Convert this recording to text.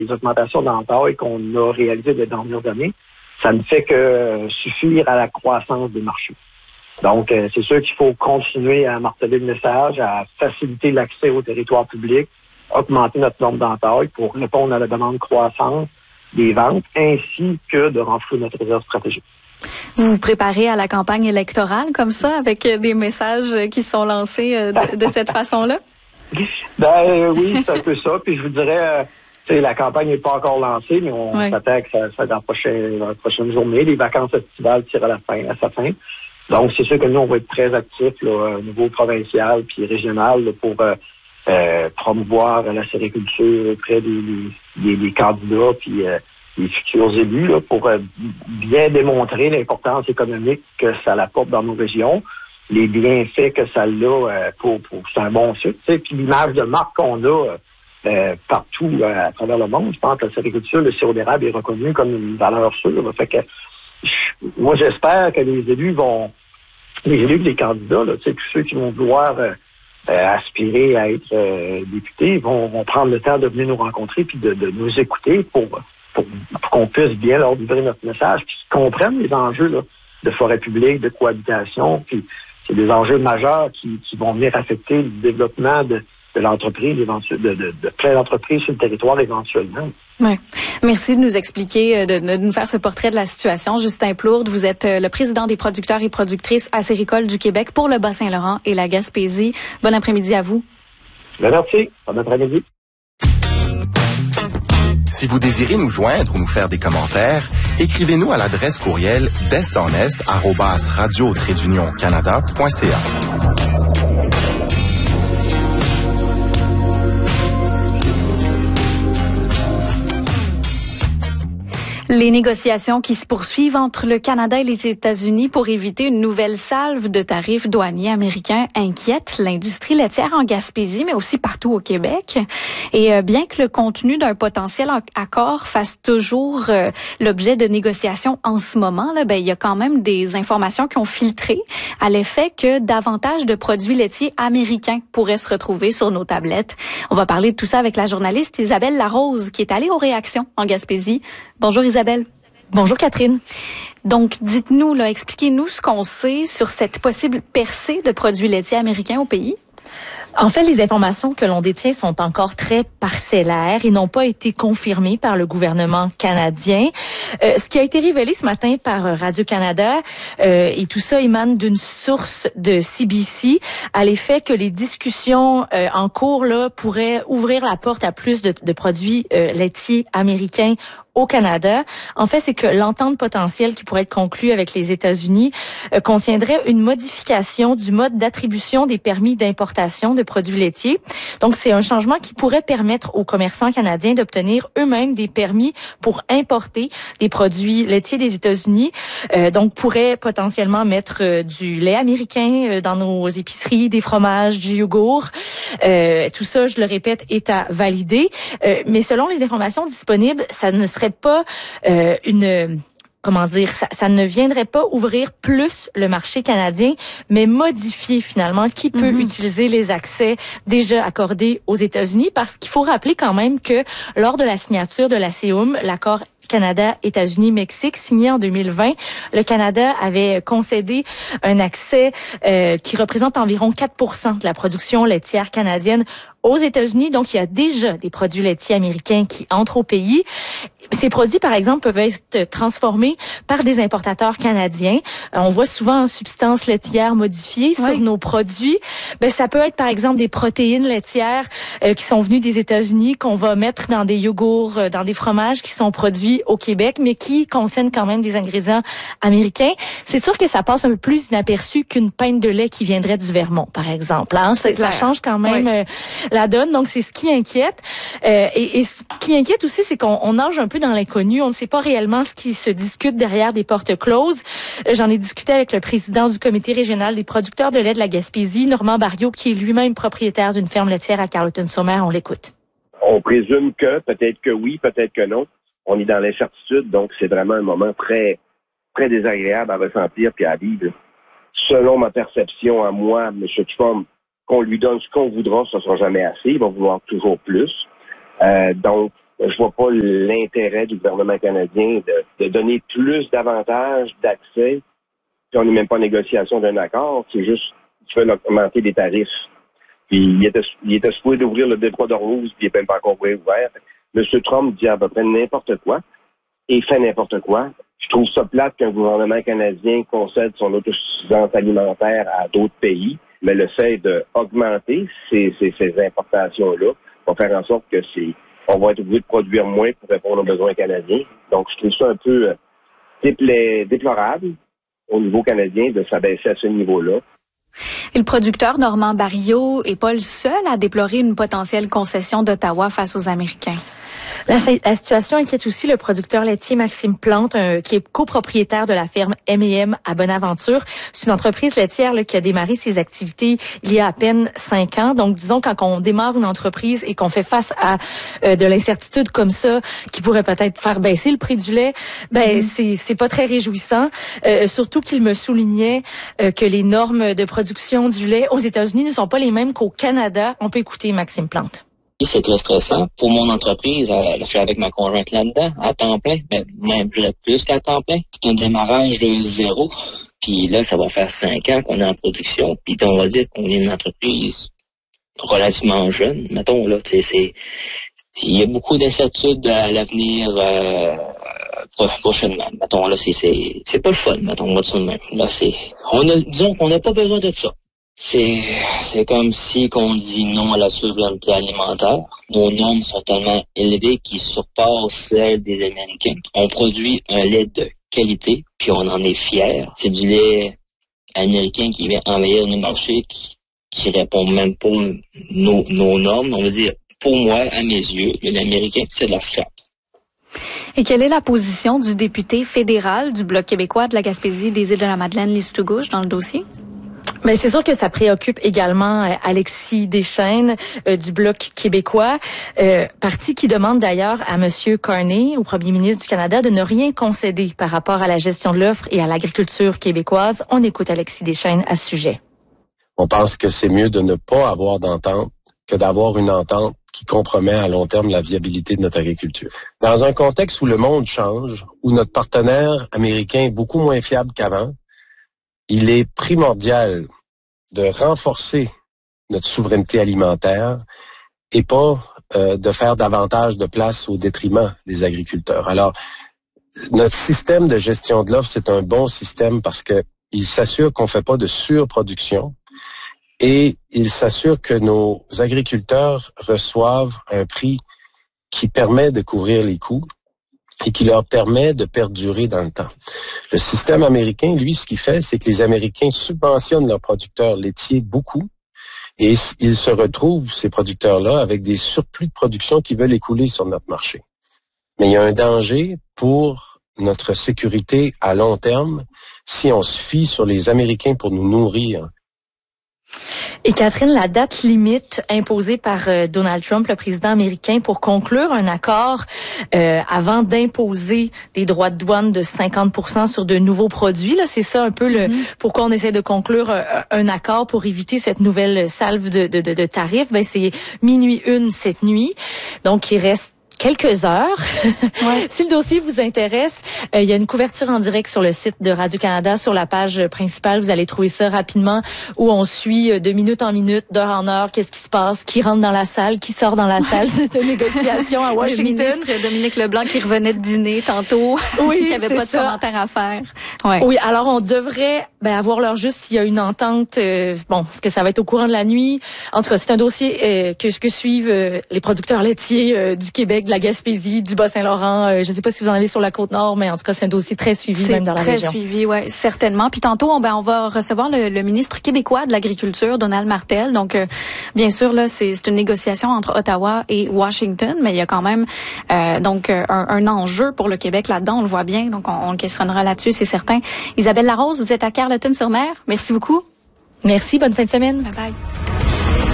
les augmentations d'entaille qu'on a réalisées les dernières années, ça ne fait que suffire à la croissance des marchés. Donc, c'est sûr qu'il faut continuer à marteler le message, à faciliter l'accès au territoire public, augmenter notre nombre d'entailles pour répondre à la demande croissante des ventes, ainsi que de renflouer notre réserve stratégique. Vous vous préparez à la campagne électorale comme ça, avec des messages qui sont lancés de cette façon-là? Oui, c'est un peu ça. Puis je vous dirais, la campagne n'est pas encore lancée, mais on s'attend que ça dans la prochaine journée. Les vacances estivales tirent à sa fin. Donc, c'est sûr que nous, on va être très actifs là, au niveau provincial puis régional là, pour promouvoir la sériculture auprès des candidats puis les futurs élus là, pour bien démontrer l'importance économique que ça apporte dans nos régions, les bienfaits que ça a pour c'est un bon sucre, puis l'image de marque qu'on a partout à travers le monde. Je pense que la sériculture, le sirop d'érable est reconnu comme une valeur sûre. Là. Fait que moi, j'espère que les élus, les candidats, là, tous ceux qui vont vouloir aspirer à être députés, vont prendre le temps de venir nous rencontrer puis de nous écouter pour qu'on puisse bien leur livrer notre message, puis qu'ils comprennent les enjeux là, de forêt publique, de cohabitation, puis c'est des enjeux majeurs qui vont venir affecter le développement de l'entreprise, de plein d'entreprises sur le territoire éventuellement. Oui. Merci de nous expliquer, de nous faire ce portrait de la situation. Justin Plourde, vous êtes le président des producteurs et productrices acéricoles du Québec pour le Bas-Saint-Laurent et la Gaspésie. Bon après-midi à vous. Merci. Bon après-midi. Si vous désirez nous joindre ou nous faire des commentaires, écrivez-nous à l'adresse courriel d'est-en-est@radio-canada.ca. Les négociations qui se poursuivent entre le Canada et les États-Unis pour éviter une nouvelle salve de tarifs douaniers américains inquiètent l'industrie laitière en Gaspésie, mais aussi partout au Québec. Et bien que le contenu d'un potentiel accord fasse toujours l'objet de négociations en ce moment, là, il y a quand même des informations qui ont filtré à l'effet que davantage de produits laitiers américains pourraient se retrouver sur nos tablettes. On va parler de tout ça avec la journaliste Isabelle Larose, qui est allée aux réactions en Gaspésie. Bonjour Isabelle. Bonjour Catherine. Donc, dites-nous, là, expliquez-nous ce qu'on sait sur cette possible percée de produits laitiers américains au pays. En fait, les informations que l'on détient sont encore très parcellaires et n'ont pas été confirmées par le gouvernement canadien. Ce qui a été révélé ce matin par Radio-Canada, et tout ça émane d'une source de CBC, à l'effet que les discussions en cours là pourraient ouvrir la porte à plus de produits laitiers américains au Canada. En fait, c'est que l'entente potentielle qui pourrait être conclue avec les États-Unis contiendrait une modification du mode d'attribution des permis d'importation de produits laitiers. Donc, c'est un changement qui pourrait permettre aux commerçants canadiens d'obtenir eux-mêmes des permis pour importer des produits laitiers des États-Unis. Donc, pourrait potentiellement mettre du lait américain dans nos épiceries, des fromages, du yogourt. Tout ça, je le répète, est à valider. Mais selon les informations disponibles, ça ne serait pas ça ne viendrait pas ouvrir plus le marché canadien, mais modifier finalement qui peut utiliser les accès déjà accordés aux États-Unis, parce qu'il faut rappeler quand même que lors de la signature de la CEUM, l'accord Canada, États-Unis, Mexique, signé en 2020, le Canada avait concédé un accès qui représente environ 4% de la production laitière canadienne aux États-Unis. Donc, il y a déjà des produits laitiers américains qui entrent au pays. Ces produits, par exemple, peuvent être transformés par des importateurs canadiens. On voit souvent substances laitières modifiées sur nos produits. Ça peut être, par exemple, des protéines laitières qui sont venues des États-Unis, qu'on va mettre dans des yogourts, dans des fromages qui sont produits au Québec, mais qui contiennent quand même des ingrédients américains. C'est sûr que ça passe un peu plus inaperçu qu'une pinte de lait qui viendrait du Vermont, par exemple. Hein? Ça change quand même la donne. Donc, c'est ce qui inquiète. Et ce qui inquiète aussi, c'est qu'on nage un peu dans l'inconnu. On ne sait pas réellement ce qui se discute derrière des portes closes. J'en ai discuté avec le président du comité régional des producteurs de lait de la Gaspésie, Normand Barriot, qui est lui-même propriétaire d'une ferme laitière à Carleton-sur-Mer. On l'écoute. On présume que, peut-être que oui, peut-être que non. On est dans l'incertitude, donc c'est vraiment un moment très, très désagréable à ressentir puis à vivre. Selon ma perception à moi, M. Trump, qu'on lui donne ce qu'on voudra, ce ne sera jamais assez. Il va vouloir toujours plus. Donc, je vois pas l'intérêt du gouvernement canadien de donner plus d'avantages d'accès. Puis on n'est même pas en négociation d'un accord, c'est juste qu'ils veulent augmenter les tarifs. Puis il était supposé d'ouvrir le détroit d'Ormuz, puis il n'est même pas encore ouvert. M. Trump dit à peu près n'importe quoi et fait n'importe quoi. Je trouve ça plate qu'un gouvernement canadien concède son autosuffisance alimentaire à d'autres pays, mais le fait d'augmenter ces importations-là va faire en sorte que on va être obligé de produire moins pour répondre aux besoins canadiens. Donc, je trouve ça un peu déplorable au niveau canadien de s'abaisser à ce niveau-là. Et le producteur Normand Barrio est pas le seul à déplorer une potentielle concession d'Ottawa face aux Américains. La situation inquiète aussi le producteur laitier Maxime Plante, qui est copropriétaire de la ferme M&M à Bonaventure. C'est une entreprise laitière qui a démarré ses activités il y a à peine 5 ans. Donc, disons, quand on démarre une entreprise et qu'on fait face à de l'incertitude comme ça, qui pourrait peut-être faire baisser le prix du lait, c'est pas très réjouissant. Surtout qu'il me soulignait que les normes de production du lait aux États-Unis ne sont pas les mêmes qu'au Canada. On peut écouter Maxime Plante. C'est très stressant. Pour mon entreprise, je suis avec ma conjointe là-dedans, à temps plein, mais même je dirais plus qu'à temps plein. C'est un démarrage de 0. Puis là, ça va faire 5 ans qu'on est en production. Puis on va dire qu'on est une entreprise relativement jeune. Mettons, là, il y a beaucoup d'incertitudes à l'avenir prochainement. Mettons, là, c'est pas le fun, mettons, on va dire ça de même. Là, disons qu'on n'a pas besoin de ça. C'est comme si qu'on dit non à la souveraineté alimentaire. Nos normes sont tellement élevées qu'ils surpassent celles des Américains. On produit un lait de qualité, puis on en est fiers. C'est du lait américain qui vient envahir nos marchés, qui répond même pas nos normes. On veut dire, pour moi, à mes yeux, le lait américain, c'est de la scrap. Et quelle est la position du député fédéral du Bloc québécois de la Gaspésie des Îles-de-la-Madeleine, Lise Tougouche, dans le dossier? Mais c'est sûr que ça préoccupe également Alexis Deschênes du Bloc québécois, parti qui demande d'ailleurs à M. Carney, au premier ministre du Canada, de ne rien concéder par rapport à la gestion de l'offre et à l'agriculture québécoise. On écoute Alexis Deschênes à ce sujet. On pense que c'est mieux de ne pas avoir d'entente que d'avoir une entente qui compromet à long terme la viabilité de notre agriculture. Dans un contexte où le monde change, où notre partenaire américain est beaucoup moins fiable qu'avant, il est primordial de renforcer notre souveraineté alimentaire et pas de faire davantage de place au détriment des agriculteurs. Alors, notre système de gestion de l'offre, c'est un bon système parce que il s'assure qu'on ne fait pas de surproduction et il s'assure que nos agriculteurs reçoivent un prix qui permet de couvrir les coûts et qui leur permet de perdurer dans le temps. Le système américain, lui, ce qu'il fait, c'est que les Américains subventionnent leurs producteurs laitiers beaucoup et ils se retrouvent, ces producteurs-là, avec des surplus de production qui veulent écouler sur notre marché. Mais il y a un danger pour notre sécurité à long terme si on se fie sur les Américains pour nous nourrir. Et Catherine, la date limite imposée par Donald Trump, le président américain, pour conclure un accord avant d'imposer des droits de douane de 50% sur de nouveaux produits, là, c'est ça un peu pourquoi on essaie de conclure un accord pour éviter cette nouvelle salve de tarifs. Ben c'est 00:01 cette nuit, donc il reste quelques heures. Ouais. Si le dossier vous intéresse, il y a une couverture en direct sur le site de Radio-Canada, sur la page principale. Vous allez trouver ça rapidement, où on suit de minute en minute, d'heure en heure, qu'est-ce qui se passe, qui rentre dans la salle, qui sort dans la salle de négociation à Washington. Le ministre Dominique Leblanc qui revenait de dîner tantôt, oui, qui avait pas de commentaires à faire. Ouais. Oui, alors on devrait avoir l'heure juste s'il y a une entente. Est-ce que ça va être au courant de la nuit? En tout cas, c'est un dossier que suivent les producteurs laitiers du Québec, de la Gaspésie, du Bas-Saint-Laurent. Je ne sais pas si vous en avez sur la Côte-Nord, mais en tout cas, c'est un dossier très suivi même dans la région. C'est très suivi, oui, certainement. Puis tantôt, on va recevoir le ministre québécois de l'Agriculture, Donald Martel. Donc, bien sûr, là, c'est une négociation entre Ottawa et Washington, mais il y a quand même un enjeu pour le Québec là-dedans. On le voit bien, donc on le questionnera là-dessus, c'est certain. Isabelle Larose, vous êtes à Carleton-sur-Mer. Merci beaucoup. Merci, bonne fin de semaine. Bye bye.